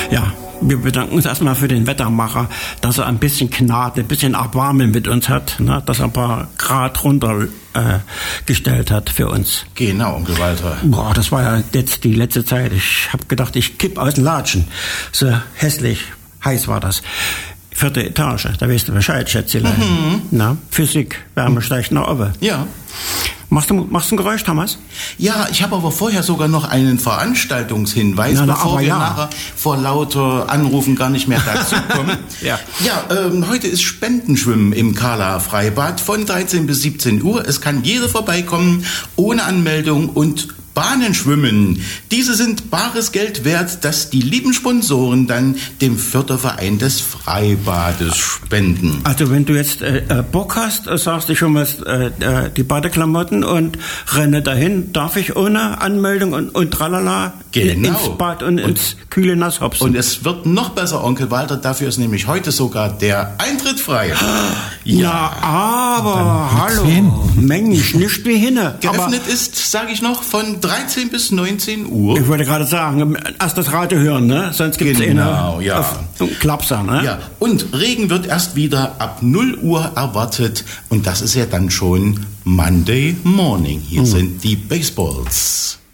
Ja, wir bedanken uns erstmal für den Wettermacher, dass er ein bisschen Gnade, ein bisschen Erbarmen mit uns hat, ne? Dass er ein paar Grad runter gestellt hat für uns. Genau, Onkel Walter. Boah, das war ja jetzt die letzte Zeit. Ich habe gedacht, ich kipp aus den Latschen. So hässlich heiß war das. 4. Etage, da weißt du Bescheid, Schätzelein. Na, Physik, Wärme steigt nach oben. Ja. Machst du ein Geräusch, Thomas? Ja, ich habe aber vorher sogar noch einen Veranstaltungshinweis, bevor wir nachher vor lauter Anrufen gar nicht mehr dazu kommen. Heute ist Spendenschwimmen im Kala Freibad von 13 bis 17 Uhr. Es kann jeder vorbeikommen, ohne Anmeldung, und Bahnen schwimmen. Diese sind bares Geld wert, das die lieben Sponsoren dann dem Förderverein des Freibades spenden. Also wenn du jetzt Bock hast, sagst du schon mal die Badeklamotten und renne dahin. Darf ich ohne Anmeldung und tralala ins Bad und ins kühle Nasshopsen? Und es wird noch besser, Onkel Walter. Dafür ist nämlich heute sogar der Eintritt frei. Ja, aber hallo, Mensch, nicht wie hinne. Geöffnet ist, sage ich noch, von 13 bis 19 Uhr. Ich wollte gerade sagen, erst das Radio hören, ne? Sonst gibt es Klapser, ne? Ja, und Regen wird erst wieder ab 0 Uhr erwartet. Und das ist ja dann schon Monday Morning. Hier sind die Baseballs.